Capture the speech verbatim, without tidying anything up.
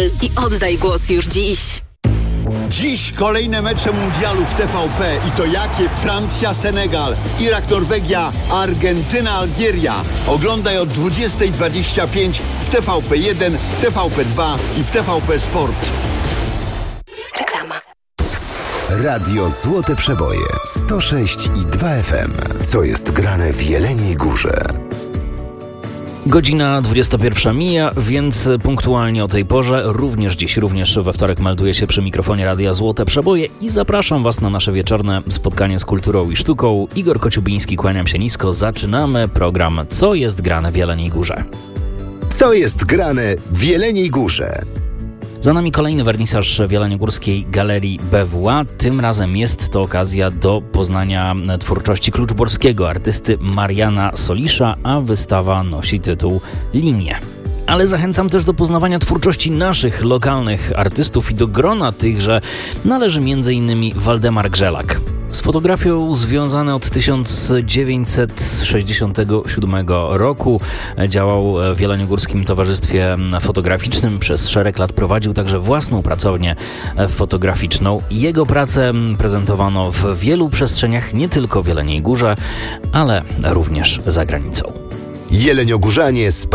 Gol i oddaj głos już dziś. Dziś kolejne mecze mundialu w T V P i to jakie? Francja, Senegal, Irak, Norwegia, Argentyna, Algieria. Oglądaj od dwudziestej dwadzieścia pięć w T V P jeden, w T V P dwa i w T V P Sport. Reklama. Radio Złote Przeboje sto sześć i dwa F M. Co jest grane w Jeleniej Górze? Godzina dwudziesta pierwsza mija, więc punktualnie o tej porze, również dziś, również we wtorek melduję się przy mikrofonie Radia Złote Przeboje i zapraszam Was na nasze wieczorne spotkanie z kulturą i sztuką. Igor Kociubiński, kłaniam się nisko. Zaczynamy program Co jest grane w Jeleniej Górze. Co jest grane w Jeleniej Górze? Za nami kolejny wernisaż w Jeleniogórskiej Galerii B W A. Tym razem jest to okazja do poznania twórczości kluczborskiego artysty Mariana Solisza, a wystawa nosi tytuł Linie. Ale zachęcam też do poznawania twórczości naszych lokalnych artystów i do grona tychże należy między innymi Waldemar Grzelak. Z fotografią związany od tysiąc dziewięćset sześćdziesiątego siódmego roku. Działał w Jeleniogórskim Towarzystwie Fotograficznym. Przez szereg lat prowadził także własną pracownię fotograficzną. Jego pracę prezentowano w wielu przestrzeniach, nie tylko w Jeleniej Górze, ale również za granicą. Jeleniogórzanie